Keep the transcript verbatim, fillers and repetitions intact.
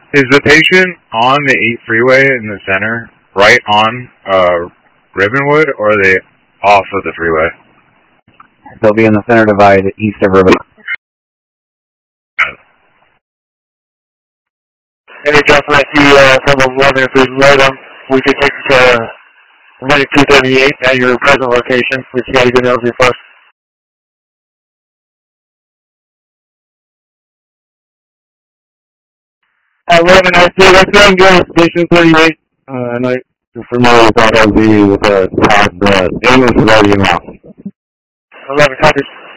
Is the patient on the eight freeway in the center, right on uh, Ribbonwood, or are they off of the freeway? They'll be in the center divide east of Ribbon. Any adjustment I see uh, someone wondering if there's right on, we could take uh, running two thirty-eight at your present location. We see anything else here first. eleven, I see. Let's go and go to Station thirty-eight. Uh, and I, you're familiar with that L Z with the, the ambulance is already in house. eleven, copies.